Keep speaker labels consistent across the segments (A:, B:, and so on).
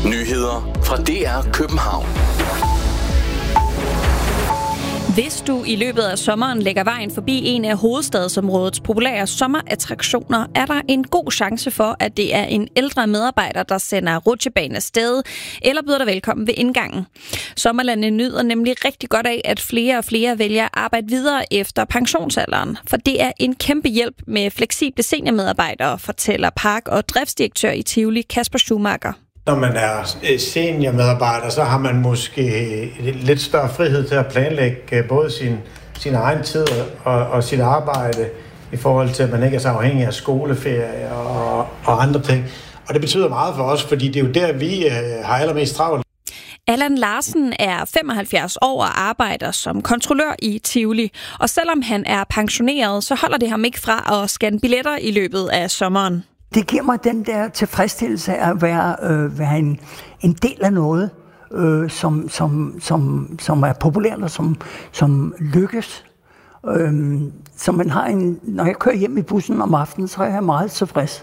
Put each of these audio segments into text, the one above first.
A: Nyheder fra DR København.
B: Hvis du i løbet af sommeren lægger vejen forbi en af hovedstadsområdets populære sommerattraktioner, er der en god chance for, at det er en ældre medarbejder, der sender rutsjebanen afsted eller byder dig velkommen ved indgangen. Sommerlandet nyder nemlig rigtig godt af, at flere og flere vælger at arbejde videre efter pensionsalderen, for det er en kæmpe hjælp med fleksible seniormedarbejdere, fortæller park- og driftsdirektør i Tivoli, Kasper Schumacher.
C: Når man er seniormedarbejder, så har man måske lidt større frihed til at planlægge både sin egen tid og sit arbejde i forhold til, at man ikke er så afhængig af skoleferie og andre ting. Og det betyder meget for os, fordi det er jo der, vi har allermest travlt.
B: Allan Larsen er 75 år og arbejder som kontrollør i Tivoli. Og selvom han er pensioneret, så holder det ham ikke fra at scanne billetter i løbet af sommeren.
D: Det giver mig den der tilfredsstillelse af at være en del af noget, som er populært og som lykkes. Så man har når jeg kører hjem i bussen om aftenen, så er jeg meget tilfreds.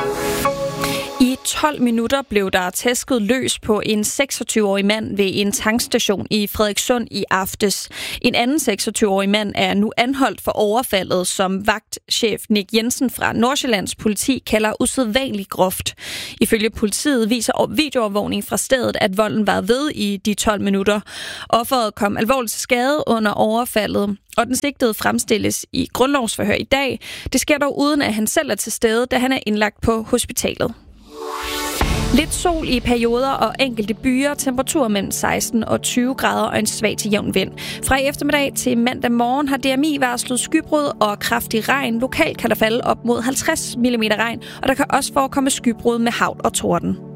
B: I 12 minutter blev der tæsket løs på en 26-årig mand ved en tankstation i Frederikssund i aftes. En anden 26-årig mand er nu anholdt for overfaldet, som vagtchef Nick Jensen fra Nordsjællands politi kalder usædvanligt groft. Ifølge politiet viser videoovervågning fra stedet, at volden var ved i de 12 minutter. Offeret kom alvorligt til skade under overfaldet, og den sigtede fremstilles i grundlovsforhør i dag. Det sker dog uden, at han selv er til stede, da han er indlagt på hospitalet. Lidt sol i perioder og enkelte byer, temperatur mellem 16 og 20 grader og en svag til jævn vind. Fra i eftermiddag til mandag morgen har DMI varslet skybrud og kraftig regn. Lokalt kan der falde op mod 50 mm regn, og der kan også forekomme skybrud med hagl og torden.